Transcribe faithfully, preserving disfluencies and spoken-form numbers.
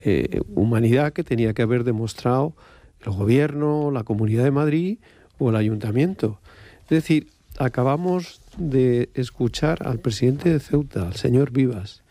eh, humanidad que tenía que haber demostrado el gobierno, la Comunidad de Madrid o el Ayuntamiento. Es decir, acabamos de escuchar al presidente de Ceuta, al señor Vivas,